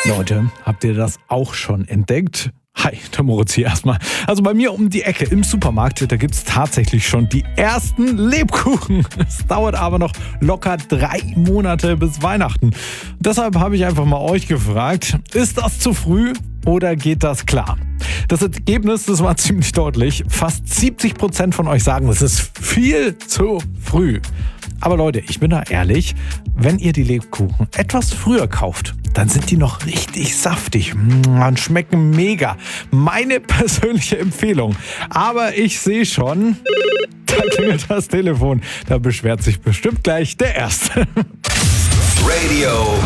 Leute, habt ihr das auch schon entdeckt? Hi, der Moritz hier erstmal. Also bei mir um die Ecke im Supermarkt, da gibt's tatsächlich schon die ersten Lebkuchen. Es dauert aber noch locker 3 Monate bis Weihnachten. Deshalb habe ich einfach mal euch gefragt, ist das zu früh oder geht das klar? Das Ergebnis, das war ziemlich deutlich. Fast 70% von euch sagen, es ist viel zu früh. Aber Leute, ich bin da ehrlich, wenn ihr die Lebkuchen etwas früher kauft, dann sind die noch richtig saftig und schmecken mega. Meine persönliche Empfehlung. Aber ich sehe schon, da klingelt das Telefon. Da beschwert sich bestimmt gleich der Erste. Radio